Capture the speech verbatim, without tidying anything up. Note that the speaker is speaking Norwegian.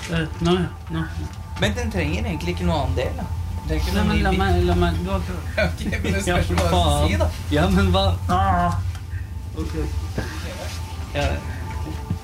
Uh, nå, ja. Nå. Men den trenger egentlig ikke noe annen del, da. Nei, men la meg, la meg, du har ikke... Ok, men det spørs hva du skal si, da. Ja, men hva... Ah. Ok. Ja,